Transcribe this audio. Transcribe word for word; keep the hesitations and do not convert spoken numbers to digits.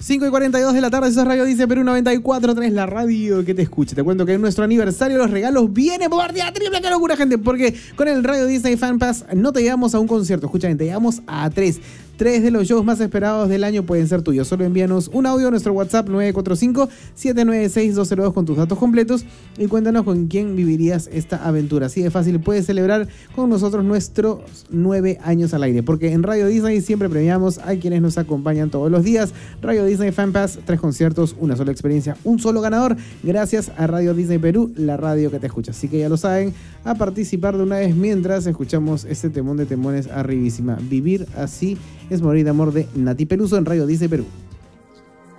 cinco y cuarenta y dos de la tarde, eso es Radio Disney Perú noventa y cuatro punto tres, la radio que te escucha. Te cuento que en nuestro aniversario los regalos vienen por día triple. ¡Qué locura, gente! Porque con el Radio Disney Fan Pass no te llevamos a un concierto, escucha, te llevamos a tres. Tres de los shows más esperados del año pueden ser tuyos. Solo envíanos un audio a nuestro WhatsApp nueve cuatro cinco, siete nueve seis, dos cero dos con tus datos completos y cuéntanos con quién vivirías esta aventura. Así de fácil puedes celebrar con nosotros nuestros nueve años al aire. Porque en Radio Disney siempre premiamos a quienes nos acompañan todos los días. Radio Disney Fan Pass, tres conciertos, una sola experiencia, un solo ganador. Gracias a Radio Disney Perú, la radio que te escucha. Así que ya lo saben, a participar de una vez mientras escuchamos este temón de temones arribísima. Vivir así es morir de amor de Nati Peluso en Radio Disney Perú.